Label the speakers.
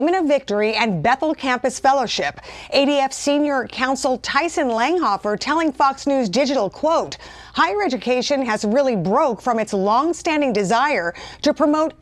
Speaker 1: of Victory and Bethel Campus Fellowship. ADF Senior Counsel Tyson Langhofer telling Fox News Digital, quote, higher education has really broke from its long-standing desire to promote